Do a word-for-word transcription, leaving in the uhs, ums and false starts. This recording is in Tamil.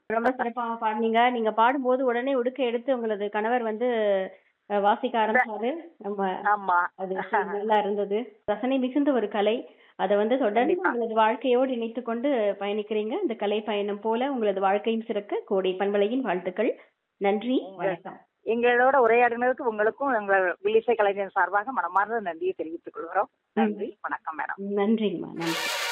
ரொம்ப சிறப்பா பாடுனீங்க. நீங்க பாடும்போது உடனே உடுக்க எடுத்து உங்களது கணவர் வந்து அ வாசிக்க ஆரம்பிச்சாரு. நம்ம ஆமா. அது நல்லா இருந்தது. ரசனை மிகுந்த ஒரு கலை. அத வந்து தொடர்ந்து கண்டிப்பா. உங்களது வாழ்க்கையோடு இணைத்துக் கொண்டு பயணிக்கிறீங்க. இந்த கலை பயணம் போல உங்களது வாழ்க்கையும் சிறக்க கோடை பண்பலையின் வாழ்த்துக்கள். நன்றி, உங்க வணக்கம். எங்களோட உரையாடினதுக்கு உங்களுக்கும் எங்கள் வில்லிசை கலைஞர் சார்பாக மனமார்ந்த நன்றியை தெரிவித்துக் கொள்கிறோம். ம். நன்றி. வணக்கம் மேடம். நன்றிங்கம்மா. நன்றி.